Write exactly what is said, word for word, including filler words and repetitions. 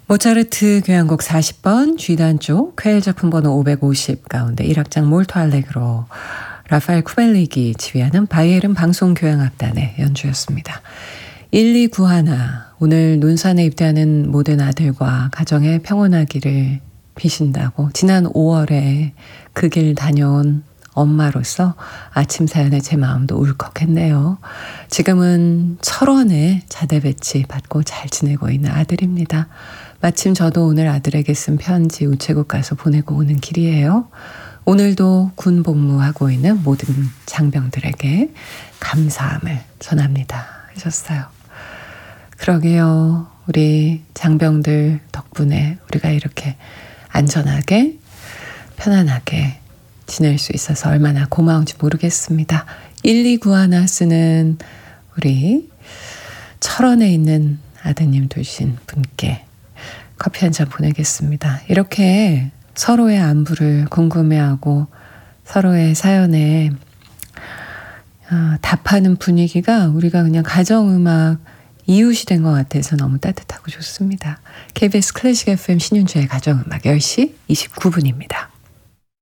모차르트 교향곡 사십 번 G단조 퀘일 작품 번호 오백오십 가운데 일 악장 몰토 알레그로 라파엘 쿠벨릭이 지휘하는 바이에른 방송교향악단의 연주였습니다. 일이구일 오늘 논산에 입대하는 모든 아들과 가정의 평온하기를 비신다고 지난 오월에 그 길 다녀온 엄마로서 아침 사연에 제 마음도 울컥했네요. 지금은 철원에 자대 배치 받고 잘 지내고 있는 아들입니다. 마침 저도 오늘 아들에게 쓴 편지 우체국 가서 보내고 오는 길이에요. 오늘도 군 복무하고 있는 모든 장병들에게 감사함을 전합니다. 하셨어요. 그러게요. 우리 장병들 덕분에 우리가 이렇게 안전하게 편안하게 지낼 수 있어서 얼마나 고마운지 모르겠습니다. 일이구일 쓰는 우리 철원에 있는 아드님 되신 분께 커피 한 잔 보내겠습니다. 이렇게 서로의 안부를 궁금해하고 서로의 사연에 어, 답하는 분위기가 우리가 그냥 가정음악 이웃이 된 것 같아서 너무 따뜻하고 좋습니다. 케이비에스 클래식 에프엠 신윤주의 가정음악 열 시 이십구 분입니다.